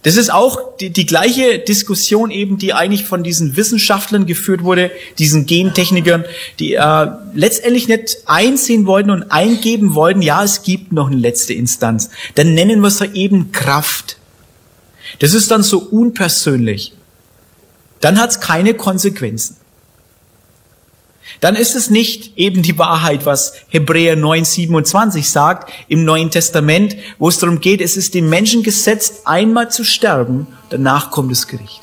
Das ist auch die gleiche Diskussion eben, die eigentlich von diesen Wissenschaftlern geführt wurde, diesen Gentechnikern, die letztendlich nicht einsehen wollten und eingeben wollten, ja, es gibt noch eine letzte Instanz. Dann nennen wir es eben Kraft. Das ist dann so unpersönlich. Dann hat es keine Konsequenzen. Dann ist es nicht eben die Wahrheit, was Hebräer 9,27 sagt im Neuen Testament, wo es darum geht, es ist dem Menschen gesetzt, einmal zu sterben, danach kommt das Gericht.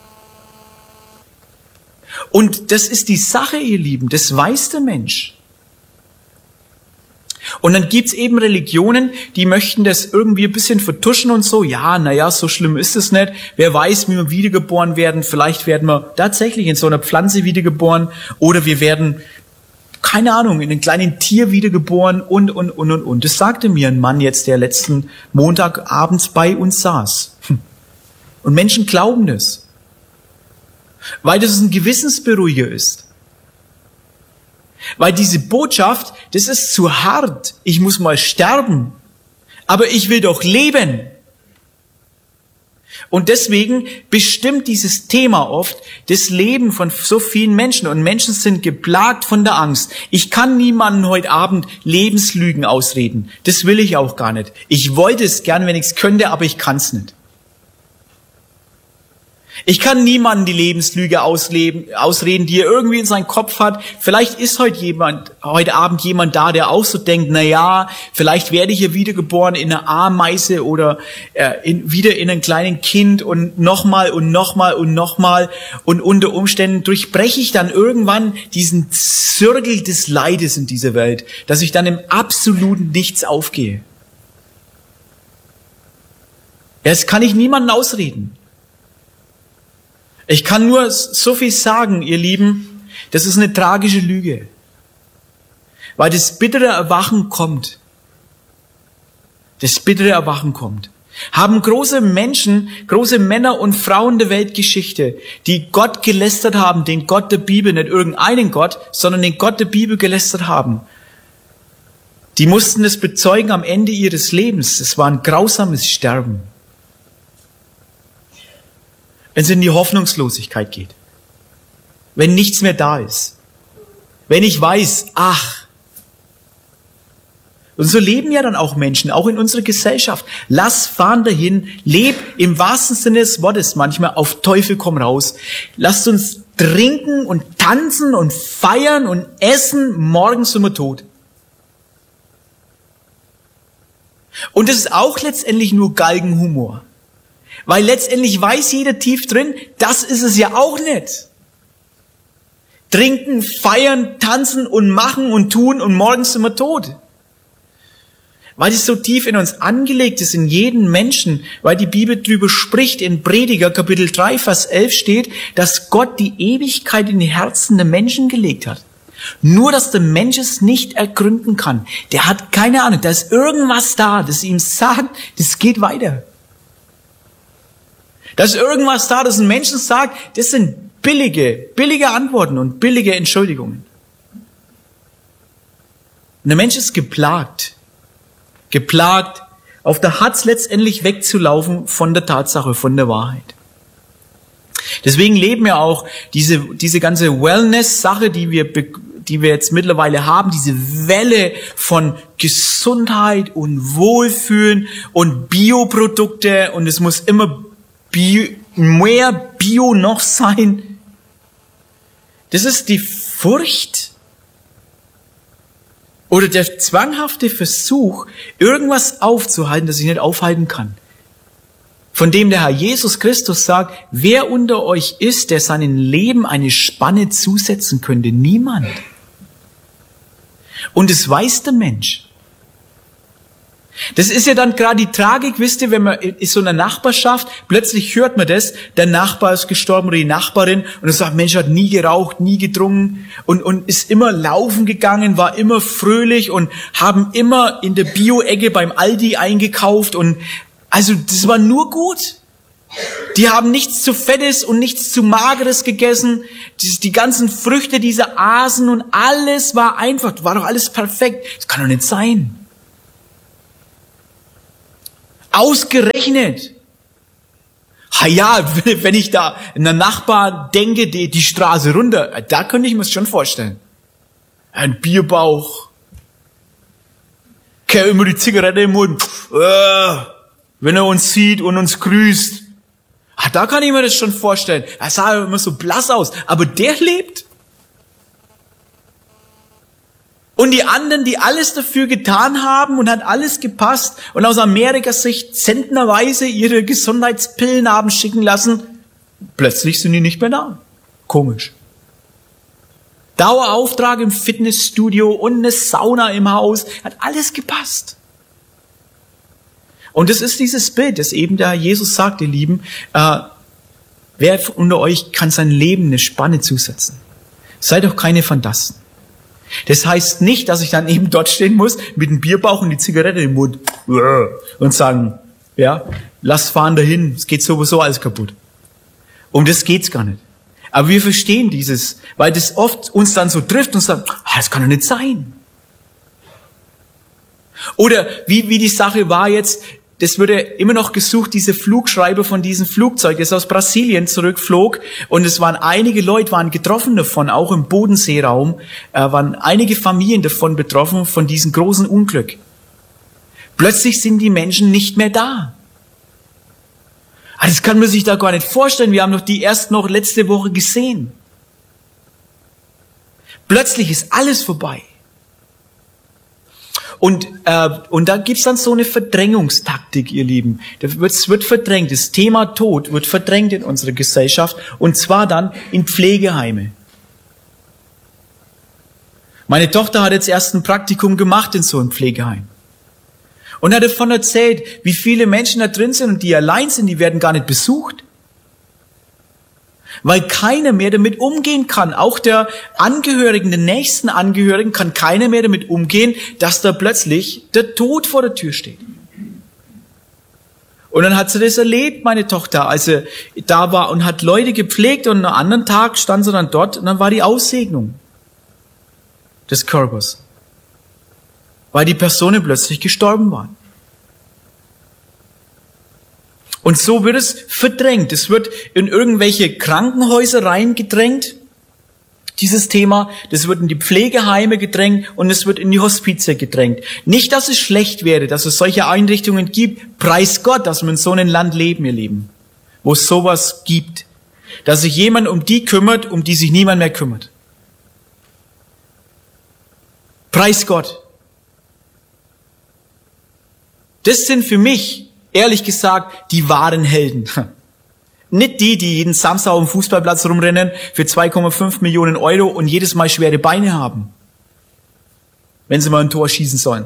Und das ist die Sache, ihr Lieben, das weiß der Mensch. Und dann gibt's eben Religionen, die möchten das irgendwie ein bisschen vertuschen und so. Ja, naja, so schlimm ist es nicht. Wer weiß, wie wir wiedergeboren werden. Vielleicht werden wir tatsächlich in so einer Pflanze wiedergeboren. Oder wir werden, keine Ahnung, in einem kleinen Tier wiedergeboren und. Das sagte mir ein Mann jetzt, der letzten Montag abends bei uns saß. Und Menschen glauben das. Weil das ein Gewissensberuhiger ist. Weil diese Botschaft, das ist zu hart. Ich muss mal sterben. Aber ich will doch leben. Und deswegen bestimmt dieses Thema oft das Leben von so vielen Menschen. Und Menschen sind geplagt von der Angst. Ich kann niemanden heute Abend Lebenslügen ausreden. Das will ich auch gar nicht. Ich wollte es gern, wenn ich es könnte, aber ich kann es nicht. Ich kann niemanden die Lebenslüge ausreden, die er irgendwie in seinem Kopf hat. Vielleicht ist heute Abend jemand da, der auch so denkt, na ja, vielleicht werde ich ja wiedergeboren in einer Ameise oder wieder in einem kleinen Kind und nochmal und nochmal und nochmal. Und unter Umständen durchbreche ich dann irgendwann diesen Zirkel des Leides in dieser Welt, dass ich dann im absoluten Nichts aufgehe. Das kann ich niemandem ausreden. Ich kann nur so viel sagen, ihr Lieben, das ist eine tragische Lüge. Weil das bittere Erwachen kommt. Das bittere Erwachen kommt. Haben große Menschen, große Männer und Frauen der Weltgeschichte, die Gott gelästert haben, den Gott der Bibel, nicht irgendeinen Gott, sondern den Gott der Bibel gelästert haben. Die mussten es bezeugen am Ende ihres Lebens. Es war ein grausames Sterben. Wenn es in die Hoffnungslosigkeit geht. Wenn nichts mehr da ist. Wenn ich weiß, ach. Und so leben ja dann auch Menschen, auch in unserer Gesellschaft. Lass fahren dahin, leb im wahrsten Sinne des Wortes manchmal auf Teufel komm raus. Lasst uns trinken und tanzen und feiern und essen, morgen sind wir tot. Und das ist auch letztendlich nur Galgenhumor. Weil letztendlich weiß jeder tief drin, das ist es ja auch nicht. Trinken, feiern, tanzen und machen und tun und morgen sind wir tot. Weil es so tief in uns angelegt ist, in jeden Menschen, weil die Bibel drüber spricht, in Prediger Kapitel 3, Vers 11 steht, dass Gott die Ewigkeit in die Herzen der Menschen gelegt hat. Nur, dass der Mensch es nicht ergründen kann. Der hat keine Ahnung, da ist irgendwas da, das ihm sagt, das geht weiter. Da ist irgendwas da, das ein Menschen sagt, das sind billige Antworten und billige Entschuldigungen. Und der Mensch ist geplagt, auf der Hatz letztendlich wegzulaufen von der Tatsache, von der Wahrheit. Deswegen leben ja auch diese ganze Wellness-Sache, die wir jetzt mittlerweile haben, diese Welle von Gesundheit und Wohlfühlen und Bioprodukte und es muss immer mehr Bio noch sein. Das ist die Furcht oder der zwanghafte Versuch, irgendwas aufzuhalten, das ich nicht aufhalten kann. Von dem der Herr Jesus Christus sagt, wer unter euch ist, der seinem Leben eine Spanne zusetzen könnte? Niemand. Und es weiß der Mensch. Das ist ja dann gerade die Tragik, wisst ihr, wenn man in so einer Nachbarschaft, plötzlich hört man das, der Nachbar ist gestorben oder die Nachbarin und er sagt, Mensch, hat nie geraucht, nie getrunken und ist immer laufen gegangen, war immer fröhlich und haben immer in der Bio-Ecke beim Aldi eingekauft und also das war nur gut. Die haben nichts zu Fettes und nichts zu Mageres gegessen. Die ganzen Früchte, diese Asen und alles war einfach, war doch alles perfekt. Das kann doch nicht sein. Ausgerechnet Ja, wenn ich da einen Nachbar denke, die Straße runter, da könnte ich mir das schon vorstellen. Ein Bierbauch, immer die Zigarette im Mund, wenn er uns sieht und uns grüßt. Da kann ich mir das schon vorstellen. Er sah immer so blass aus, aber der lebt. Und die anderen, die alles dafür getan haben und hat alles gepasst und aus Amerikas Sicht zentnerweise ihre Gesundheitspillen haben schicken lassen, plötzlich sind die nicht mehr da. Komisch. Dauerauftrag im Fitnessstudio und eine Sauna im Haus, hat alles gepasst. Und das ist dieses Bild, das eben der Jesus sagt, ihr Lieben, wer unter euch kann sein Leben eine Spanne zusetzen? Seid doch keine Phantasten. Das heißt nicht, dass ich dann eben dort stehen muss, mit dem Bierbauch und die Zigarette im Mund und sagen, ja, lass fahren dahin, es geht sowieso alles kaputt. Um das geht's gar nicht. Aber wir verstehen dieses, weil das oft uns dann so trifft und sagt, das kann doch nicht sein. Oder wie die Sache war jetzt, das wurde immer noch gesucht, diese Flugschreiber von diesem Flugzeug, das aus Brasilien zurückflog. Und es waren einige Leute, waren getroffen davon, auch im Bodenseeraum, waren einige Familien davon betroffen, von diesem großen Unglück. Plötzlich sind die Menschen nicht mehr da. Das kann man sich da gar nicht vorstellen. Wir haben doch die erst noch letzte Woche gesehen. Plötzlich ist alles vorbei. Und da gibt's dann so eine Verdrängungstaktik, ihr Lieben. Es wird verdrängt. Das Thema Tod wird verdrängt in unserer Gesellschaft. Und zwar dann in Pflegeheime. Meine Tochter hat jetzt erst ein Praktikum gemacht in so einem Pflegeheim. Und hat davon erzählt, wie viele Menschen da drin sind und die allein sind, die werden gar nicht besucht. Weil keiner mehr damit umgehen kann. Auch der Angehörigen, den nächsten Angehörigen kann keiner mehr damit umgehen, dass da plötzlich der Tod vor der Tür steht. Und dann hat sie das erlebt, meine Tochter, als sie da war und hat Leute gepflegt und am anderen Tag stand sie dann dort und dann war die Aussegnung des Körpers. Weil die Personen plötzlich gestorben waren. Und so wird es verdrängt. Es wird in irgendwelche Krankenhäuser reingedrängt, dieses Thema. Das wird in die Pflegeheime gedrängt und es wird in die Hospize gedrängt. Nicht, dass es schlecht wäre, dass es solche Einrichtungen gibt. Preis Gott, dass wir in so einem Land leben, ihr Lieben, wo es sowas gibt. Dass sich jemand um die kümmert, um die sich niemand mehr kümmert. Preis Gott. Das sind für mich, ehrlich gesagt, die wahren Helden. Nicht die jeden Samstag auf dem Fußballplatz rumrennen für 2,5 Millionen Euro und jedes Mal schwere Beine haben, wenn sie mal ein Tor schießen sollen.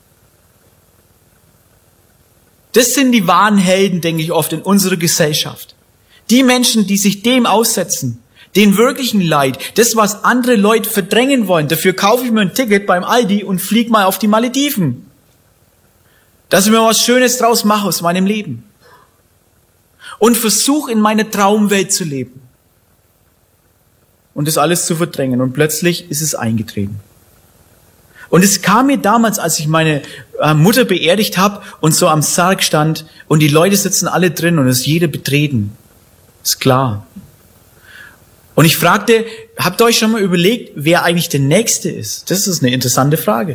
Das sind die wahren Helden, denke ich oft, in unserer Gesellschaft. Die Menschen, die sich dem aussetzen, den wirklichen Leid, das, was andere Leute verdrängen wollen. Dafür kaufe ich mir ein Ticket beim Aldi und fliege mal auf die Malediven. Dass ich mir was Schönes draus mache aus meinem Leben. Und versuche in meiner Traumwelt zu leben. Und das alles zu verdrängen. Und plötzlich ist es eingetreten. Und es kam mir damals, als ich meine Mutter beerdigt habe und so am Sarg stand und die Leute sitzen alle drin und es ist jeder betreten. Ist klar. Und ich fragte, habt ihr euch schon mal überlegt, wer eigentlich der Nächste ist? Das ist eine interessante Frage.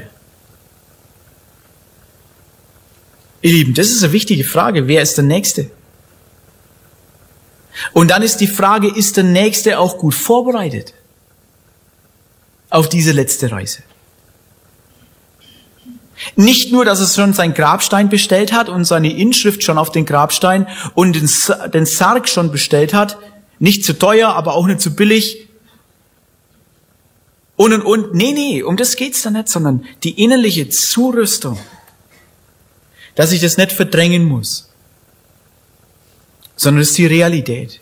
Ihr Lieben, das ist eine wichtige Frage. Wer ist der Nächste? Und dann ist die Frage, ist der Nächste auch gut vorbereitet auf diese letzte Reise? Nicht nur, dass er schon seinen Grabstein bestellt hat und seine Inschrift schon auf den Grabstein und den Sarg schon bestellt hat, nicht zu teuer, aber auch nicht zu billig. Und. Nee, um das geht's da nicht, sondern die innerliche Zurüstung. Dass ich das nicht verdrängen muss, sondern das ist die Realität.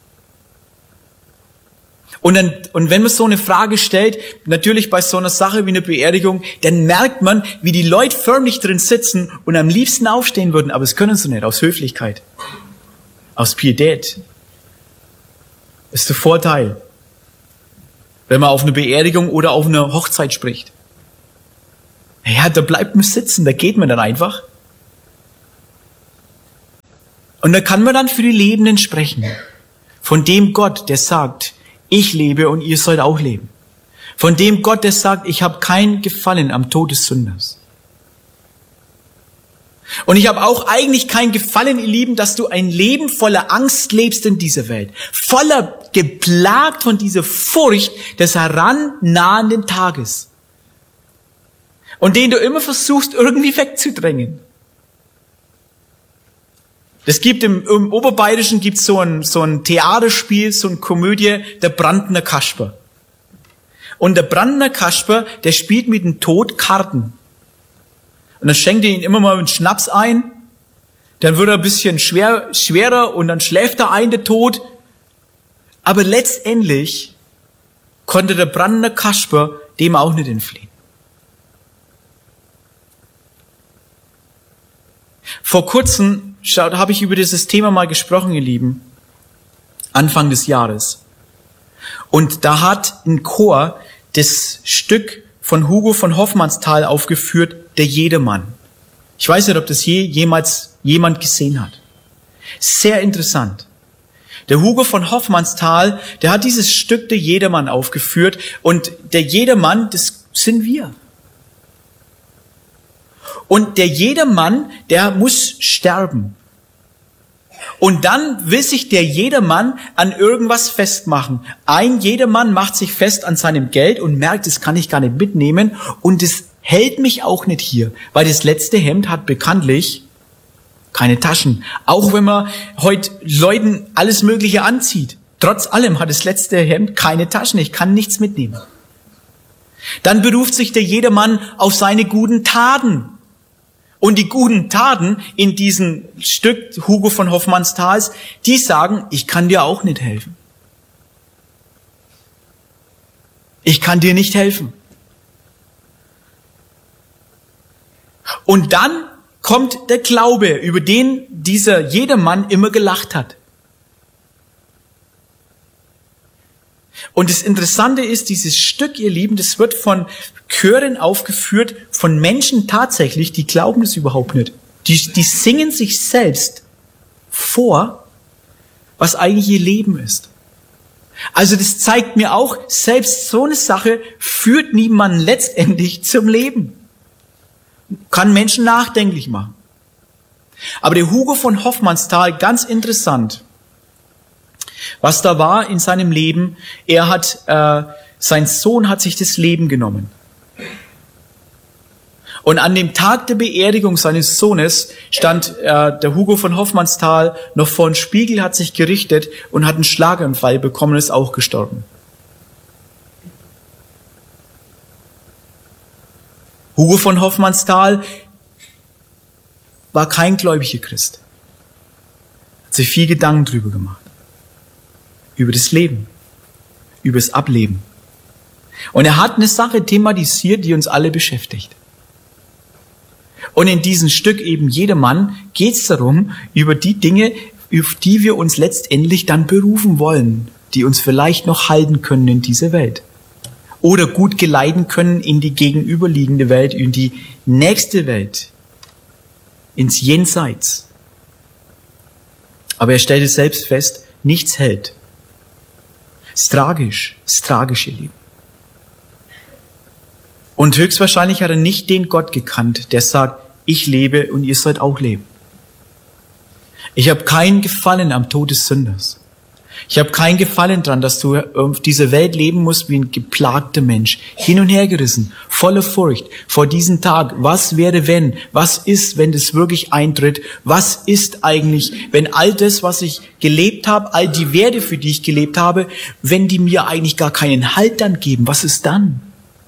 Und wenn man so eine Frage stellt, natürlich bei so einer Sache wie einer Beerdigung, dann merkt man, wie die Leute förmlich drin sitzen und am liebsten aufstehen würden, aber es können sie nicht, aus Höflichkeit, aus Pietät. Das ist der Vorteil, wenn man auf eine Beerdigung oder auf eine Hochzeit spricht. Ja, da bleibt man sitzen, da geht man dann einfach. Und da kann man dann für die Lebenden sprechen. Von dem Gott, der sagt, ich lebe und ihr sollt auch leben. Von dem Gott, der sagt, ich habe kein Gefallen am Tod des Sünders. Und ich habe auch eigentlich kein Gefallen, ihr Lieben, dass du ein Leben voller Angst lebst in dieser Welt. Voller geplagt von dieser Furcht des herannahenden Tages. Und den du immer versuchst, irgendwie wegzudrängen. Es gibt im Oberbayerischen gibt's so ein Theaterspiel, so eine Komödie, der Brandner Kasper. Und der Brandner Kasper, der spielt mit dem Tod Karten. Und dann schenkt er ihn immer mal einen Schnaps ein, dann wird er ein bisschen schwerer und dann schläft er ein, der Tod. Aber letztendlich konnte der Brandner Kasper dem auch nicht entfliehen. Vor kurzem habe ich über dieses Thema mal gesprochen, ihr Lieben, Anfang des Jahres. Und da hat ein Chor das Stück von Hugo von Hofmannsthal aufgeführt, Der Jedermann. Ich weiß nicht, ob das jemals jemand gesehen hat. Sehr interessant. Der Hugo von Hofmannsthal, der hat dieses Stück Der Jedermann aufgeführt und der Jedermann, das sind wir. Und der Jedermann, der muss sterben. Und dann will sich der Jedermann an irgendwas festmachen. Ein Jedermann macht sich fest an seinem Geld und merkt, das kann ich gar nicht mitnehmen und das hält mich auch nicht hier, weil das letzte Hemd hat bekanntlich keine Taschen. Auch wenn man heute Leuten alles Mögliche anzieht. Trotz allem hat das letzte Hemd keine Taschen. Ich kann nichts mitnehmen. Dann beruft sich der Jedermann auf seine guten Taten. Und die guten Taten in diesem Stück Hugo von Hofmannsthals, die sagen, ich kann dir auch nicht helfen. Ich kann dir nicht helfen. Und dann kommt der Glaube, über den dieser Jedermann immer gelacht hat. Und das Interessante ist, dieses Stück, ihr Lieben, das wird von Chören aufgeführt, von Menschen tatsächlich, die glauben das überhaupt nicht. Die singen sich selbst vor, was eigentlich ihr Leben ist. Also das zeigt mir auch, selbst so eine Sache führt niemanden letztendlich zum Leben. Kann Menschen nachdenklich machen. Aber der Hugo von Hofmannsthal, ganz interessant, was da war in seinem Leben, sein Sohn hat sich das Leben genommen. Und an dem Tag der Beerdigung seines Sohnes stand der Hugo von Hofmannsthal noch vor dem Spiegel, hat sich gerichtet und hat einen Schlaganfall bekommen und ist auch gestorben. Hugo von Hofmannsthal war kein gläubiger Christ. Hat sich viel Gedanken drüber gemacht. Über das Leben. Über das Ableben. Und er hat eine Sache thematisiert, die uns alle beschäftigt. Und in diesem Stück eben Jedermann geht es darum, über die Dinge, auf die wir uns letztendlich dann berufen wollen, die uns vielleicht noch halten können in dieser Welt. Oder gut geleiten können in die gegenüberliegende Welt, in die nächste Welt, ins Jenseits. Aber er stellte selbst fest, nichts hält. Es ist tragisch, ihr Lieben. Und höchstwahrscheinlich hat er nicht den Gott gekannt, der sagt, ich lebe und ihr sollt auch leben. Ich habe kein Gefallen am Tod des Sünders. Ich habe kein Gefallen dran, dass du auf dieser Welt leben musst wie ein geplagter Mensch. Hin und her gerissen, voller Furcht vor diesem Tag. Was wäre wenn? Was ist, wenn das wirklich eintritt? Was ist eigentlich, wenn all das, was ich gelebt habe, all die Werte, für die ich gelebt habe, wenn die mir eigentlich gar keinen Halt dann geben? Was ist dann?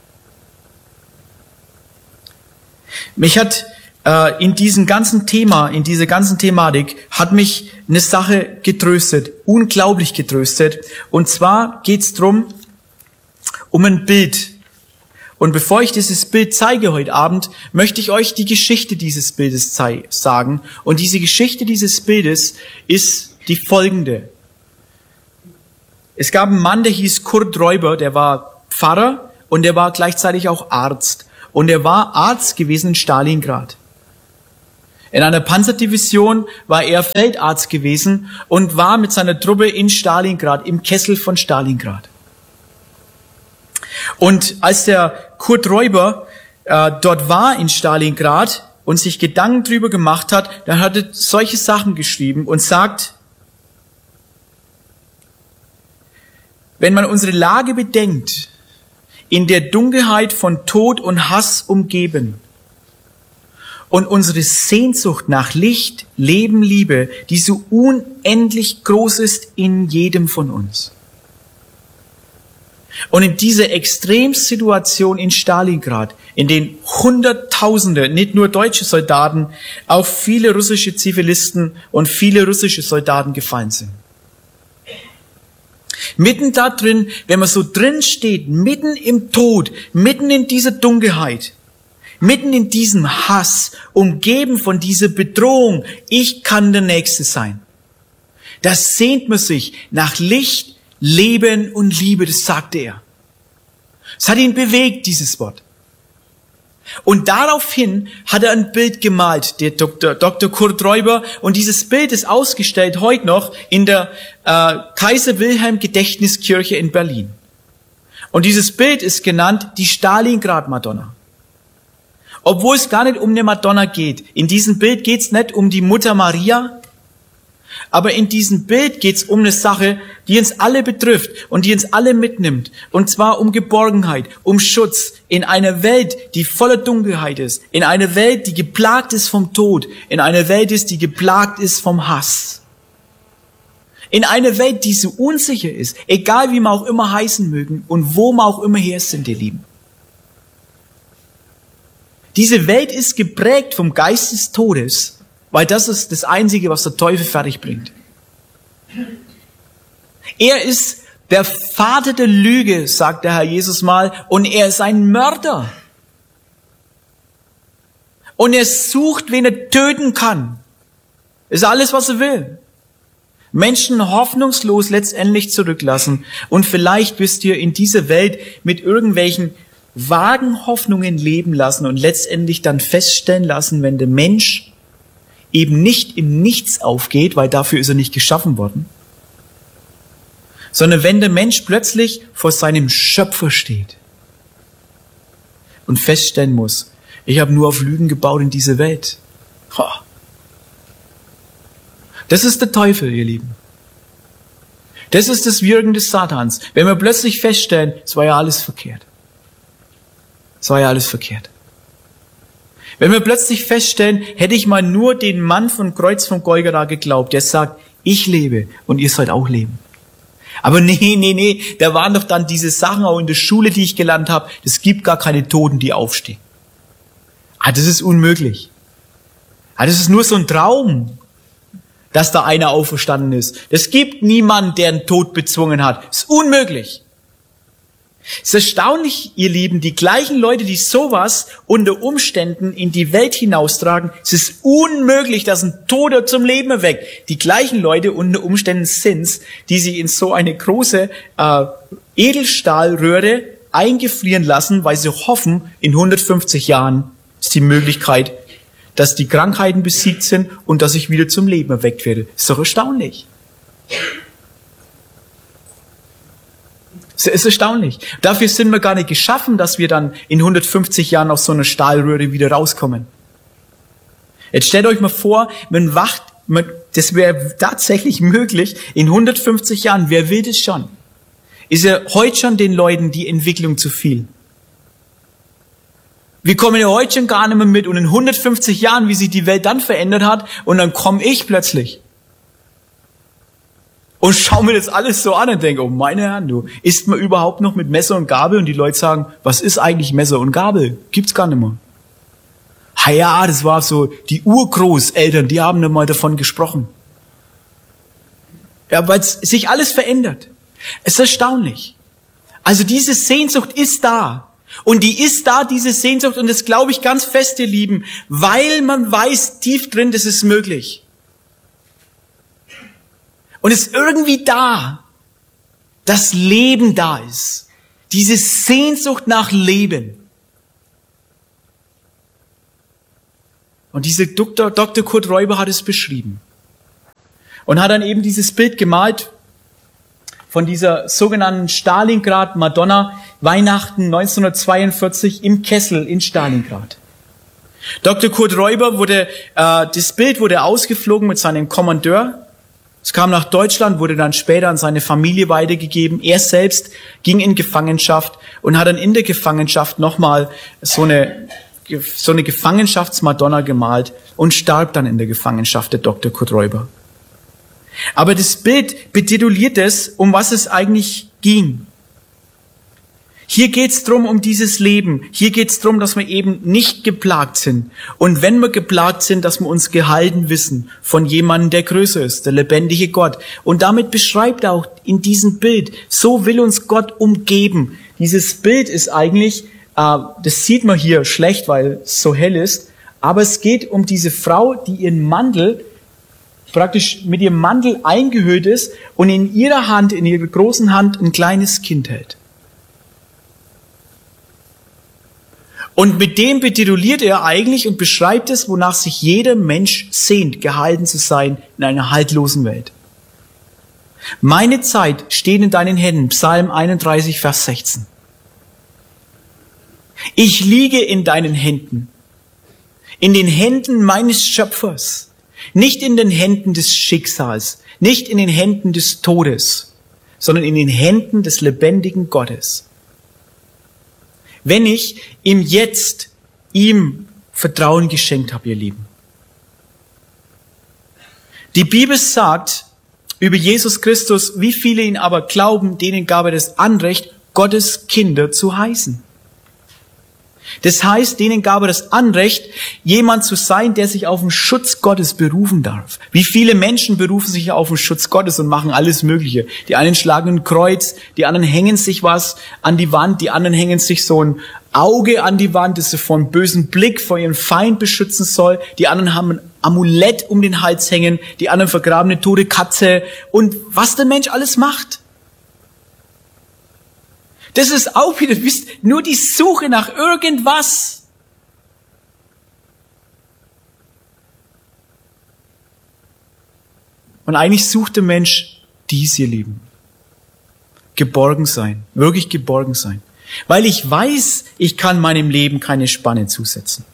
Mich hat in diesem ganzen Thema, in dieser ganzen Thematik, hat mich eine Sache getröstet, unglaublich getröstet. Und zwar geht's drum um ein Bild. Und bevor ich dieses Bild zeige heute Abend, möchte ich euch die Geschichte dieses Bildes sagen. Und diese Geschichte dieses Bildes ist die folgende. Es gab einen Mann, der hieß Kurt Räuber, der war Pfarrer und der war gleichzeitig auch Arzt. Und er war Arzt gewesen in Stalingrad. In einer Panzerdivision war er Feldarzt gewesen und war mit seiner Truppe in Stalingrad, im Kessel von Stalingrad. Und als der Kurt Räuber dort war in Stalingrad und sich Gedanken drüber gemacht hat, dann hat er solche Sachen geschrieben und sagt, wenn man unsere Lage bedenkt, in der Dunkelheit von Tod und Hass umgeben und unsere Sehnsucht nach Licht, Leben, Liebe, die so unendlich groß ist in jedem von uns. Und in dieser Extremsituation in Stalingrad, in den Hunderttausende, nicht nur deutsche Soldaten, auch viele russische Zivilisten und viele russische Soldaten gefallen sind. Mitten da drin, wenn man so drin steht, mitten im Tod, mitten in dieser Dunkelheit, mitten in diesem Hass, umgeben von dieser Bedrohung, ich kann der Nächste sein. Da sehnt man sich nach Licht, Leben und Liebe, das sagte er. Es hat ihn bewegt, dieses Wort. Und daraufhin hat er ein Bild gemalt, der Dr. Kurt Räuber, und dieses Bild ist ausgestellt heute noch in der Kaiser Wilhelm Gedächtniskirche in Berlin. Und dieses Bild ist genannt die Stalingrad-Madonna. Obwohl es gar nicht um eine Madonna geht. In diesem Bild geht es nicht um die Mutter Maria, aber in diesem Bild geht es um eine Sache, die uns alle betrifft und die uns alle mitnimmt. Und zwar um Geborgenheit, um Schutz in einer Welt, die voller Dunkelheit ist. In einer Welt, die geplagt ist vom Tod. In einer Welt ist, die geplagt ist vom Hass. In einer Welt, die so unsicher ist, egal wie wir auch immer heißen mögen und wo wir auch immer her sind, ihr Lieben. Diese Welt ist geprägt vom Geist des Todes, weil das ist das Einzige, was der Teufel fertig bringt. Er ist der Vater der Lüge, sagt der Herr Jesus mal, und er ist ein Mörder. Und er sucht, wen er töten kann. Ist alles, was er will. Menschen hoffnungslos letztendlich zurücklassen. Und vielleicht wirst ihr in dieser Welt mit irgendwelchen vagen Hoffnungen leben lassen und letztendlich dann feststellen lassen, wenn der Mensch eben nicht im Nichts aufgeht, weil dafür ist er nicht geschaffen worden, sondern wenn der Mensch plötzlich vor seinem Schöpfer steht und feststellen muss, ich habe nur auf Lügen gebaut in diese Welt. Das ist der Teufel, ihr Lieben. Das ist das Wirken des Satans. Wenn wir plötzlich feststellen, es war ja alles verkehrt. Es war ja alles verkehrt. Wenn wir plötzlich feststellen, hätte ich mal nur den Mann von Kreuz von Golgatha geglaubt, der sagt, ich lebe und ihr sollt auch leben. Aber nee, da waren doch dann diese Sachen auch in der Schule, die ich gelernt habe, es gibt gar keine Toten, die aufstehen. Das ist unmöglich. Das ist nur so ein Traum, dass da einer auferstanden ist. Es gibt niemanden, der einen Tod bezwungen hat. Das ist unmöglich. Es ist erstaunlich, ihr Lieben, die gleichen Leute, die sowas unter Umständen in die Welt hinaustragen, es ist unmöglich, dass ein Toter zum Leben erweckt. Die gleichen Leute unter Umständen sind's, die sich in so eine große Edelstahlröhre eingefrieren lassen, weil sie hoffen, in 150 Jahren ist die Möglichkeit, dass die Krankheiten besiegt sind und dass ich wieder zum Leben erweckt werde. Ist doch erstaunlich. Es ist erstaunlich. Dafür sind wir gar nicht geschaffen, dass wir dann in 150 Jahren aus so einer Stahlröhre wieder rauskommen. Jetzt stellt euch mal vor, das wäre tatsächlich möglich, in 150 Jahren, wer will das schon? Ist ja heute schon den Leuten die Entwicklung zu viel? Wir kommen ja heute schon gar nicht mehr mit und in 150 Jahren, wie sich die Welt dann verändert hat, und dann komme ich plötzlich und schau mir das alles so an und denke, oh meine Herren, du, isst man überhaupt noch mit Messer und Gabel? Und die Leute sagen, was ist eigentlich Messer und Gabel? Gibt's gar nicht mehr. Ja, das war so, die Urgroßeltern, die haben dann mal davon gesprochen. Ja, weil sich alles verändert. Es ist erstaunlich. Also diese Sehnsucht ist da. Und die ist da, diese Sehnsucht, und das glaube ich ganz fest, ihr Lieben, weil man weiß tief drin, das ist möglich. Und es ist irgendwie da, dass Leben da ist. Diese Sehnsucht nach Leben. Und dieser Dr. Kurt Räuber hat es beschrieben. Und hat dann eben dieses Bild gemalt von dieser sogenannten Stalingrad-Madonna, Weihnachten 1942 im Kessel in Stalingrad. Dr. Kurt Räuber das Bild wurde ausgeflogen mit seinem Kommandeur. Es kam nach Deutschland, wurde dann später an seine Familie weitergegeben. Er selbst ging in Gefangenschaft und hat dann in der Gefangenschaft nochmal so eine Gefangenschaftsmadonna gemalt und starb dann in der Gefangenschaft, der Dr. Kurt Räuber. Aber das Bild betituliert es, um was es eigentlich ging. Hier geht's drum um dieses Leben. Hier geht's drum, dass wir eben nicht geplagt sind. Und wenn wir geplagt sind, dass wir uns gehalten wissen von jemandem, der größer ist, der lebendige Gott. Und damit beschreibt er auch in diesem Bild, so will uns Gott umgeben. Dieses Bild ist eigentlich, das sieht man hier schlecht, weil es so hell ist, aber es geht um diese Frau, die ihren Mantel, praktisch mit ihrem Mantel eingehüllt ist und in ihrer Hand, in ihrer großen Hand, ein kleines Kind hält. Und mit dem betituliert er eigentlich und beschreibt es, wonach sich jeder Mensch sehnt, gehalten zu sein in einer haltlosen Welt. Meine Zeit steht in deinen Händen, Psalm 31, Vers 16. Ich liege in deinen Händen, in den Händen meines Schöpfers, nicht in den Händen des Schicksals, nicht in den Händen des Todes, sondern in den Händen des lebendigen Gottes. Wenn ich ihm jetzt Vertrauen geschenkt habe, ihr Lieben. Die Bibel sagt über Jesus Christus, wie viele ihn aber glauben, denen gab er das Anrecht, Gottes Kinder zu heißen. Das heißt, denen gab er das Anrecht, jemand zu sein, der sich auf den Schutz Gottes berufen darf. Wie viele Menschen berufen sich auf den Schutz Gottes und machen alles Mögliche. Die einen schlagen ein Kreuz, die anderen hängen sich was an die Wand, die anderen hängen sich so ein Auge an die Wand, das sie vor einem bösen Blick vor ihrem Feind beschützen soll. Die anderen haben ein Amulett um den Hals hängen, die anderen vergraben eine tote Katze und was der Mensch alles macht. Das ist auch wieder, nur die Suche nach irgendwas. Und eigentlich sucht der Mensch dies, ihr Lieben. Geborgen sein, wirklich geborgen sein. Weil ich weiß, ich kann meinem Leben keine Spanne zusetzen.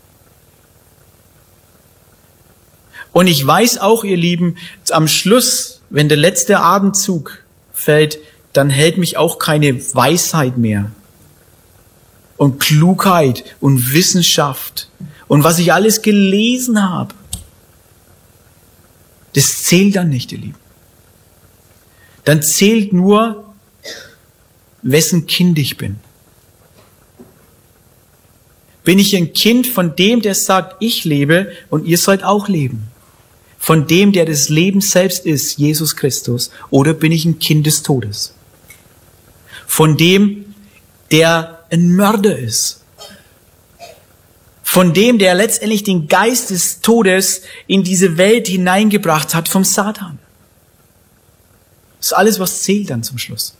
Und ich weiß auch, ihr Lieben, am Schluss, wenn der letzte Atemzug fällt, dann hält mich auch keine Weisheit mehr und Klugheit und Wissenschaft und was ich alles gelesen habe. Das zählt dann nicht, ihr Lieben. Dann zählt nur, wessen Kind ich bin. Bin ich ein Kind von dem, der sagt, ich lebe und ihr sollt auch leben? Von dem, der das Leben selbst ist, Jesus Christus, oder bin ich ein Kind des Todes? Von dem, der ein Mörder ist. Von dem, der letztendlich den Geist des Todes in diese Welt hineingebracht hat vom Satan. Das ist alles, was zählt dann zum Schluss.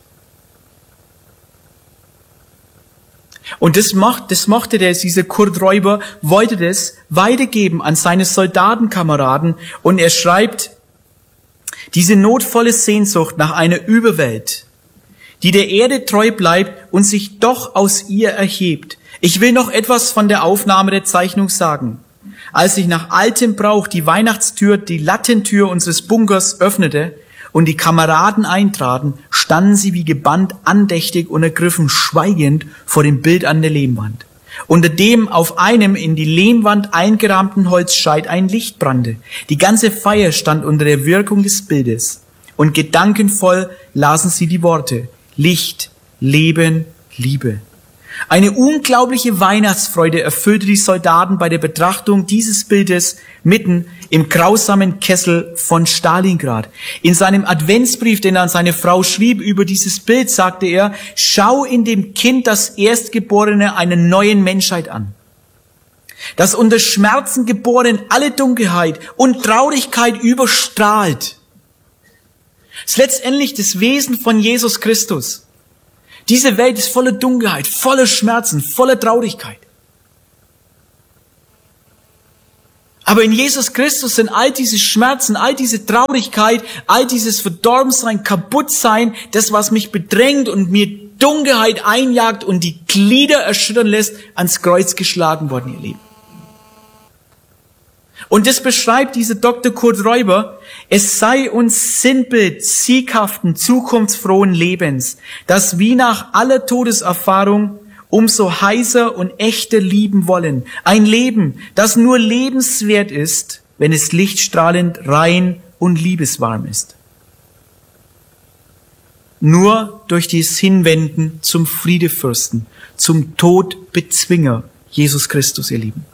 Und das mochte dieser Kurt Räuber, wollte das weitergeben an seine Soldatenkameraden. Und er schreibt, diese notvolle Sehnsucht nach einer Überwelt, die der Erde treu bleibt und sich doch aus ihr erhebt. Ich will noch etwas von der Aufnahme der Zeichnung sagen. Als sich nach altem Brauch die Weihnachtstür, die Lattentür unseres Bunkers öffnete und die Kameraden eintraten, standen sie wie gebannt, andächtig und ergriffen, schweigend vor dem Bild an der Lehmwand. Unter dem auf einem in die Lehmwand eingerahmten Holzscheit ein Licht brannte. Die ganze Feier stand unter der Wirkung des Bildes. Und gedankenvoll lasen sie die Worte: Licht, Leben, Liebe. Eine unglaubliche Weihnachtsfreude erfüllte die Soldaten bei der Betrachtung dieses Bildes mitten im grausamen Kessel von Stalingrad. In seinem Adventsbrief, den er an seine Frau schrieb über dieses Bild, sagte er: Schau in dem Kind das Erstgeborene einer neuen Menschheit an, das unter Schmerzen geboren alle Dunkelheit und Traurigkeit überstrahlt. Es ist letztendlich das Wesen von Jesus Christus. Diese Welt ist voller Dunkelheit, voller Schmerzen, voller Traurigkeit. Aber in Jesus Christus sind all diese Schmerzen, all diese Traurigkeit, all dieses Verdorbensein, Kaputtsein, das, was mich bedrängt und mir Dunkelheit einjagt und die Glieder erschüttern lässt, ans Kreuz geschlagen worden, ihr Lieben. Und das beschreibt dieser Dr. Kurt Räuber: Es sei uns Sinnbild sieghaften, zukunftsfrohen Lebens, das wie nach aller Todeserfahrung umso heißer und echter lieben wollen. Ein Leben, das nur lebenswert ist, wenn es lichtstrahlend, rein und liebeswarm ist. Nur durch dieses Hinwenden zum Friedefürsten, zum Todbezwinger, Jesus Christus, ihr Lieben.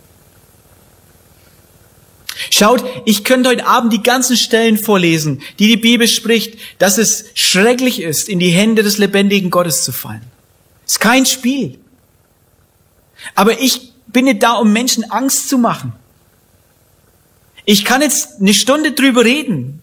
Schaut, ich könnte heute Abend die ganzen Stellen vorlesen, die Bibel spricht, dass es schrecklich ist, in die Hände des lebendigen Gottes zu fallen. Es ist kein Spiel. Aber ich bin nicht da, um Menschen Angst zu machen. Ich kann jetzt eine Stunde drüber reden.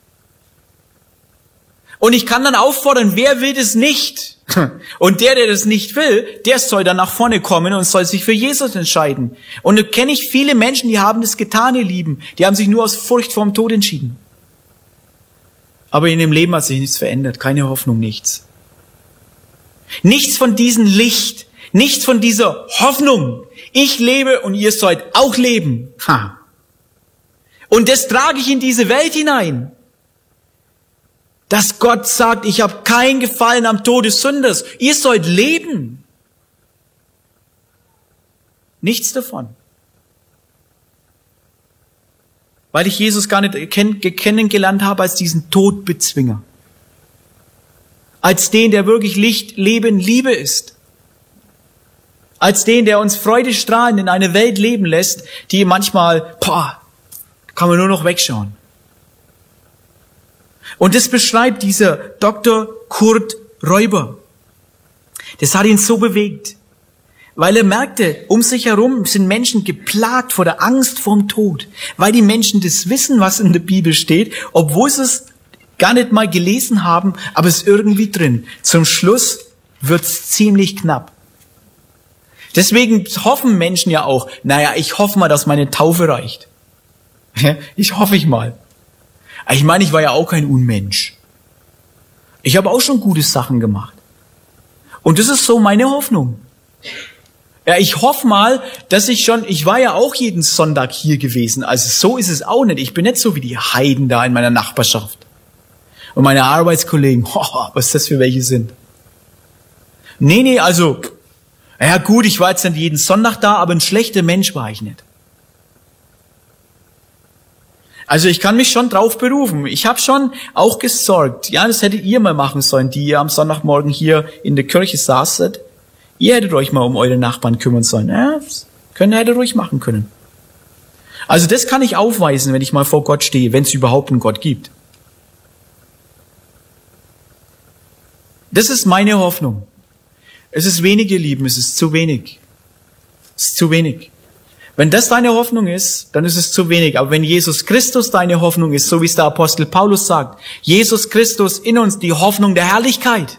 Und ich kann dann auffordern, wer will das nicht? Und der das nicht will, der soll dann nach vorne kommen und soll sich für Jesus entscheiden. Und da kenne ich viele Menschen, die haben das getan, ihr Lieben. Die haben sich nur aus Furcht vorm Tod entschieden. Aber in dem Leben hat sich nichts verändert. Keine Hoffnung, nichts. Nichts von diesem Licht. Nichts von dieser Hoffnung. Ich lebe und ihr sollt auch leben. Ha. Und das trage ich in diese Welt hinein. Dass Gott sagt, ich habe kein Gefallen am Tod des Sünders. Ihr sollt leben. Nichts davon. Weil ich Jesus gar nicht kennengelernt habe als diesen Todbezwinger. Als den, der wirklich Licht, Leben, Liebe ist. Als den, der uns freudestrahlend in eine Welt leben lässt, die manchmal, kann man nur noch wegschauen. Und das beschreibt dieser Dr. Kurt Räuber. Das hat ihn so bewegt, weil er merkte, um sich herum sind Menschen geplagt vor der Angst vorm Tod, weil die Menschen das wissen, was in der Bibel steht, obwohl sie es gar nicht mal gelesen haben, aber es ist irgendwie drin. Zum Schluss wird's ziemlich knapp. Deswegen hoffen Menschen ja auch, ich hoffe mal, dass meine Taufe reicht. Ich hoffe mal. Ich meine, ich war ja auch kein Unmensch. Ich habe auch schon gute Sachen gemacht. Und das ist so meine Hoffnung. Ja, ich hoffe mal, dass ich war ja auch jeden Sonntag hier gewesen. Also so ist es auch nicht. Ich bin nicht so wie die Heiden da in meiner Nachbarschaft. Und meine Arbeitskollegen, was das für welche sind. Nee, also, ja gut, ich war jetzt nicht jeden Sonntag da, aber ein schlechter Mensch war ich nicht. Also ich kann mich schon drauf berufen. Ich habe schon auch gesorgt. Ja, das hättet ihr mal machen sollen, die ihr am Sonntagmorgen hier in der Kirche saßet. Ihr hättet euch mal um eure Nachbarn kümmern sollen. Ja, das hättet ruhig machen können. Also das kann ich aufweisen, wenn ich mal vor Gott stehe, wenn es überhaupt einen Gott gibt. Das ist meine Hoffnung. Es ist wenig, ihr Lieben, es ist zu wenig. Es ist zu wenig. Wenn das deine Hoffnung ist, dann ist es zu wenig. Aber wenn Jesus Christus deine Hoffnung ist, so wie es der Apostel Paulus sagt, Jesus Christus in uns, die Hoffnung der Herrlichkeit.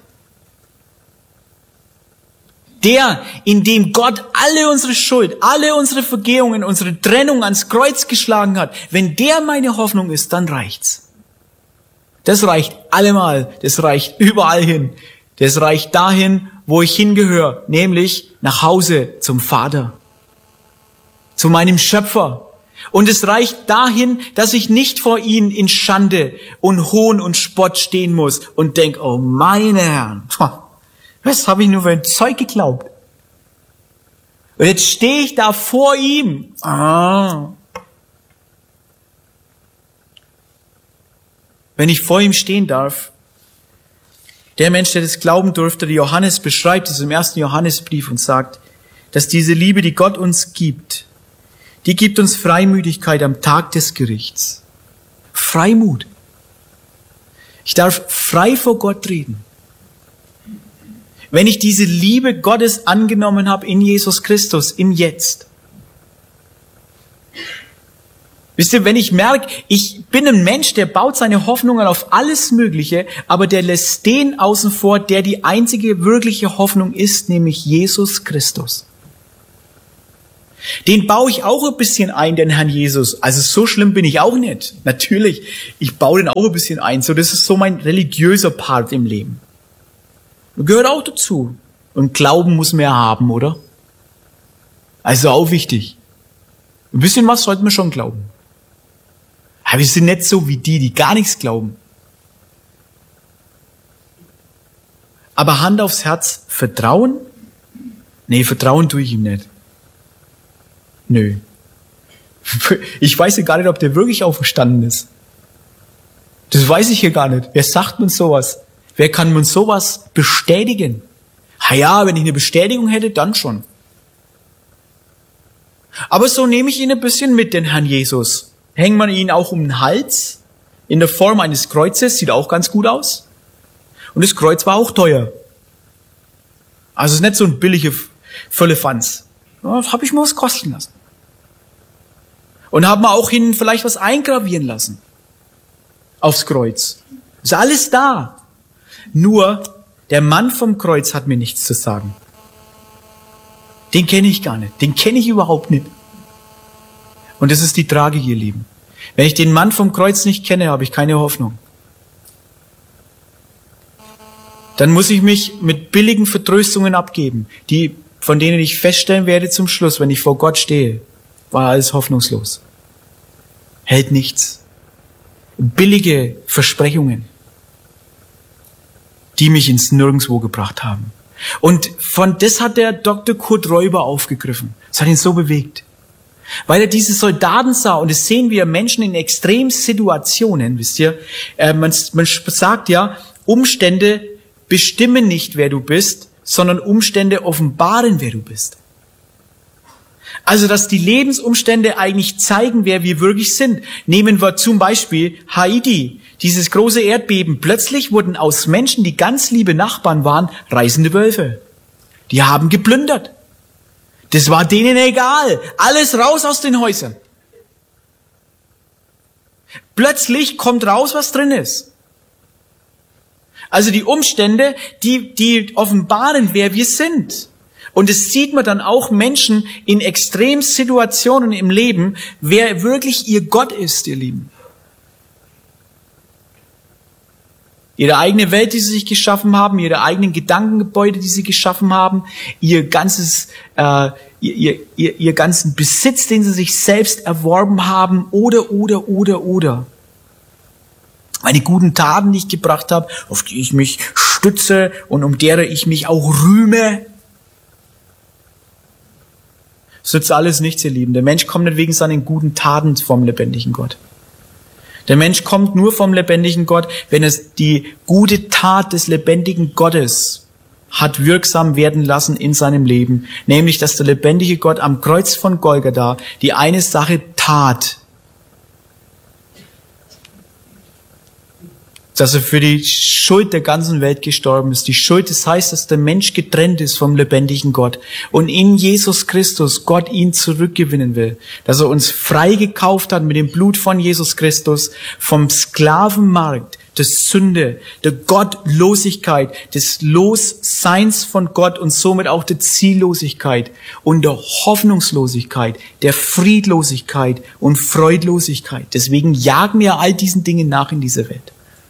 Der, in dem Gott alle unsere Schuld, alle unsere Vergehungen, unsere Trennung ans Kreuz geschlagen hat, wenn der meine Hoffnung ist, dann reicht's. Das reicht allemal, das reicht überall hin. Das reicht dahin, wo ich hingehöre, nämlich nach Hause zum Vater. Zu meinem Schöpfer. Und es reicht dahin, dass ich nicht vor ihn in Schande und Hohn und Spott stehen muss und denk, oh meine Herren, was habe ich nur für ein Zeug geglaubt? Und jetzt stehe ich da vor ihm. Wenn ich vor ihm stehen darf, der Mensch, der das glauben durfte, der Johannes beschreibt es im 1. Johannesbrief und sagt, dass diese Liebe, die Gott uns gibt, die gibt uns Freimütigkeit am Tag des Gerichts. Freimut. Ich darf frei vor Gott reden. Wenn ich diese Liebe Gottes angenommen habe in Jesus Christus, im Jetzt. Wisst ihr, wenn ich merke, ich bin ein Mensch, der baut seine Hoffnungen auf alles Mögliche, aber der lässt den außen vor, der die einzige wirkliche Hoffnung ist, nämlich Jesus Christus. Den baue ich auch ein bisschen ein, den Herrn Jesus. Also so schlimm bin ich auch nicht. Natürlich, ich baue den auch ein bisschen ein. So, das ist so mein religiöser Part im Leben. Das gehört auch dazu. Und Glauben muss man ja haben, oder? Also auch wichtig. Ein bisschen was sollten wir schon glauben. Aber wir sind nicht so wie die gar nichts glauben. Aber Hand aufs Herz, Vertrauen? Nee, Vertrauen tue ich ihm nicht. Nö. Ich weiß ja gar nicht, ob der wirklich auferstanden ist. Das weiß ich ja gar nicht. Wer sagt uns sowas? Wer kann uns sowas bestätigen? Ja, wenn ich eine Bestätigung hätte, dann schon. Aber so nehme ich ihn ein bisschen mit, den Herrn Jesus. Hängt man ihn auch um den Hals, in der Form eines Kreuzes, sieht auch ganz gut aus. Und das Kreuz war auch teuer. Also es ist nicht so ein billiger Völlefanz. Das habe ich mir was kosten lassen. Und haben wir auch hinten vielleicht was eingravieren lassen. Aufs Kreuz. Ist alles da. Nur, der Mann vom Kreuz hat mir nichts zu sagen. Den kenne ich gar nicht. Den kenne ich überhaupt nicht. Und das ist die Tragik, ihr Lieben. Wenn ich den Mann vom Kreuz nicht kenne, habe ich keine Hoffnung. Dann muss ich mich mit billigen Vertröstungen abgeben, von denen ich feststellen werde zum Schluss, wenn ich vor Gott stehe, war alles hoffnungslos. Hält nichts. Billige Versprechungen, die mich ins Nirgendwo gebracht haben. Und das hat der Dr. Kurt Räuber aufgegriffen. Das hat ihn so bewegt. Weil er diese Soldaten sah, und das sehen wir Menschen in Extremsituationen, wisst ihr, man sagt ja, Umstände bestimmen nicht, wer du bist, sondern Umstände offenbaren, wer du bist. Also, dass die Lebensumstände eigentlich zeigen, wer wir wirklich sind. Nehmen wir zum Beispiel Haiti, dieses große Erdbeben. Plötzlich wurden aus Menschen, die ganz liebe Nachbarn waren, reißende Wölfe. Die haben geplündert. Das war denen egal. Alles raus aus den Häusern. Plötzlich kommt raus, was drin ist. Also die Umstände, die offenbaren, wer wir sind. Und es sieht man dann auch Menschen in Extremsituationen im Leben, wer wirklich ihr Gott ist, ihr Lieben. Ihre eigene Welt, die sie sich geschaffen haben, ihre eigenen Gedankengebäude, die sie geschaffen haben, ihr ganzen Besitz, den sie sich selbst erworben haben, oder. Meine guten Taten, die ich gebracht habe, auf die ich mich stütze und um derer ich mich auch rühme. Das nützt alles nichts, ihr Lieben. Der Mensch kommt nicht wegen seinen guten Taten vom lebendigen Gott. Der Mensch kommt nur vom lebendigen Gott, wenn es die gute Tat des lebendigen Gottes hat wirksam werden lassen in seinem Leben. Nämlich, dass der lebendige Gott am Kreuz von Golgatha die eine Sache tat. Dass er für die Schuld der ganzen Welt gestorben ist. Die Schuld, das heißt, dass der Mensch getrennt ist vom lebendigen Gott. Und in Jesus Christus Gott ihn zurückgewinnen will. Dass er uns frei gekauft hat mit dem Blut von Jesus Christus vom Sklavenmarkt, der Sünde, der Gottlosigkeit, des Losseins von Gott und somit auch der Ziellosigkeit und der Hoffnungslosigkeit, der Friedlosigkeit und Freudlosigkeit. Deswegen jagen wir all diesen Dingen nach in dieser Welt.